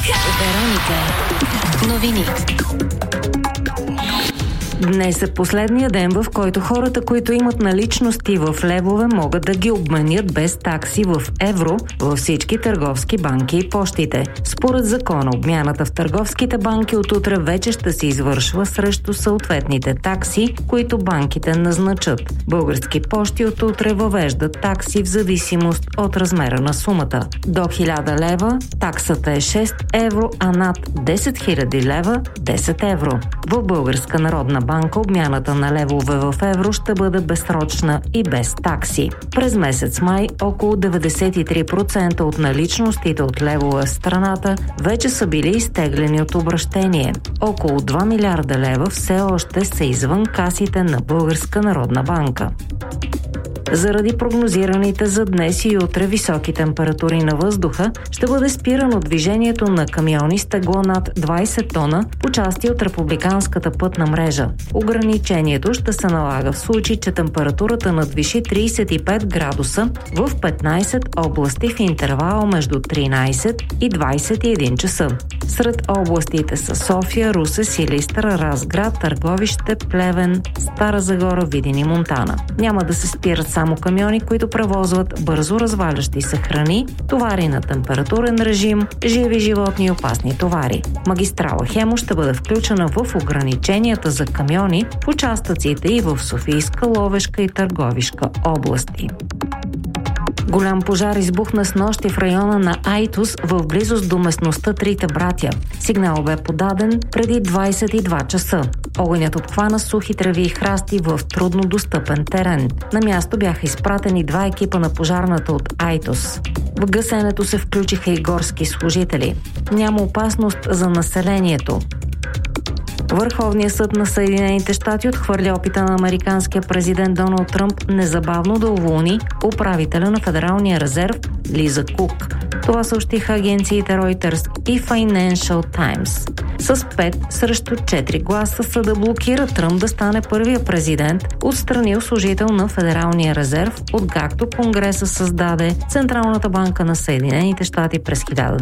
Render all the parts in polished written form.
Вероника. Новини. Днес е последния ден, в който хората, които имат наличности в левове, могат да ги обменят без такси в евро във всички търговски банки и пощите. Според закона, обмяната в търговските банки от утре вече ще се извършва срещу съответните такси, които банките назначат. Български пощи от утре въвеждат такси в зависимост от размера на сумата. До 1000 лева таксата е 6 евро, а над 10 000 лева 10 евро. В Българска народна банка обмяната на левове в евро ще бъде безсрочна и без такси. През месец май около 93% от наличностите от левове в страната вече са били изтеглени от обращение. Около 2 милиарда лева все още са извън касите на Българска народна банка. Заради прогнозираните за днес и утре високи температури на въздуха, ще бъде спирано движението на камиони с тегло над 20 тона по части от републиканската пътна мрежа. Ограничението ще се налага в случай, че температурата надвиши 35 градуса в 15 области в интервал между 13 и 21 часа. Сред областите са София, Русе, Силистра, Разград, Търговище, Плевен, Стара Загора, Видин и Монтана. Няма да се спират само камиони, които превозват бързо развалящи се храни, товари на температурен режим, живи животни и опасни товари. Магистрала Хемус ще бъде включена в ограниченията за камиони в участъците и в Софийска, Ловешка и Търговишка области. Голям пожар избухна снощи в района на Айтос в близост до местността Трите братя. Сигнал бе подаден преди 22 часа. Огънят обхвана сухи треви и храсти в трудно достъпен терен. На място бяха изпратени 2 екипа на пожарната от Айтос. В гасенето се включиха и горски служители. Няма опасност за населението. Върховният съд на Съединените щати отхвърля опита на американския президент Доналд Тръмп незабавно да уволни управителя на Федералния резерв Лиза Кук. Това съобщиха агенциите Reuters и Financial Times. С 5 срещу 4 гласа съда блокира Тръмп да стане първия президент, отстранил служител на Федералния резерв, откакто Конгреса създаде Централната банка на Съединените щати през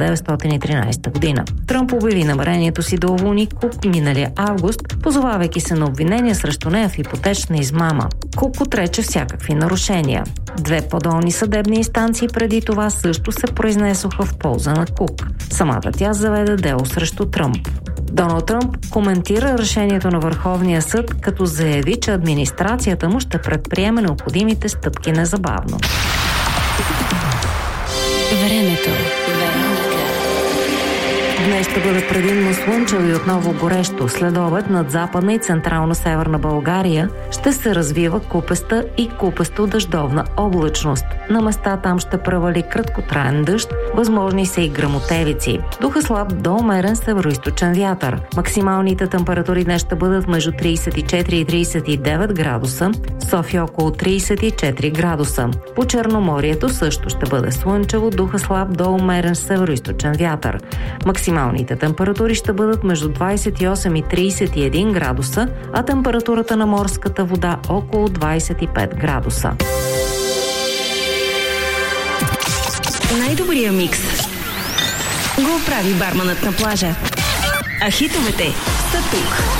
1913 година. Тръмп обяви намерението си да уволни Кук миналия август, позовавайки се на обвинения срещу нея в ипотечна измама. Кук отрече всякакви нарушения. 2 по-долни съдебни инстанции преди това също се произнесоха в полза на Кук. Самата тя заведе дело срещу Тръмп. Доналд Тръмп коментира решението на Върховния съд, като заяви, че администрацията му ще предприеме необходимите стъпки незабавно. Времето. Днес ще бъде предимно слънчево и отново горещо. След обед над западна и централно-северна България ще се развива купеста и купесто-дъждовна облачност. На места там ще превали краткотраен дъжд, възможни са и гръмотевици. Духа слаб до умерен североизточен вятър. Максималните температури днес ще бъдат между 34 и 39 градуса, София около 34 градуса. По Черноморието също ще бъде слънчево, духа слаб до умерен североизточен вятър. Максималните температури ще бъдат между 28 и 31 градуса, а температурата на морската вода около 25 градуса. Най-добрия микс го прави барманът на плажа. А хитовете са тук.